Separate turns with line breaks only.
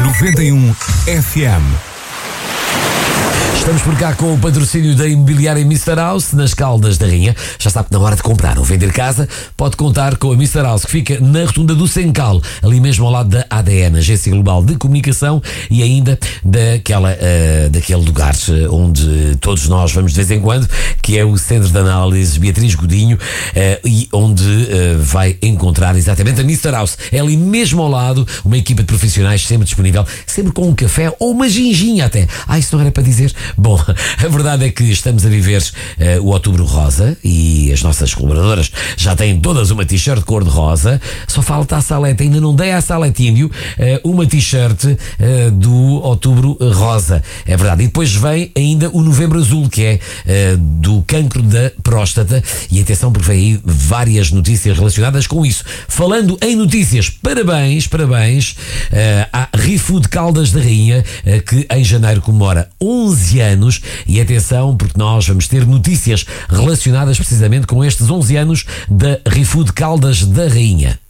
91 FM.
Estamos por cá com o patrocínio da Imobiliária Mr. House, nas Caldas da Rainha. Já sabe que na hora de comprar ou vender casa, pode contar com a Mr. House, que fica na rotunda do Sencal, ali mesmo ao lado da ADN, Agência Global de Comunicação, e ainda daquele lugar onde todos nós vamos de vez em quando, que é o Centro de Análise Beatriz Godinho, e onde vai encontrar exatamente a Mr. House. É ali mesmo ao lado, uma equipa de profissionais sempre disponível, sempre com um café ou uma ginginha até. Isso não era para dizer? Bom, a verdade é que estamos a viver o Outubro Rosa e as nossas colaboradoras já têm todas uma t-shirt cor-de-rosa. Só falta a Salete, ainda não dei à Salete Índio uma t-shirt do Outubro Rosa, é verdade. E depois vem ainda o Novembro Azul, que é do cancro da próstata. E atenção, porque vem aí várias notícias relacionadas com isso. Falando em notícias, parabéns à ReFood Caldas da Rainha, que em janeiro comemora 11 anos, e atenção porque nós vamos ter notícias relacionadas precisamente com estes 11 anos da ReFood Caldas da Rainha.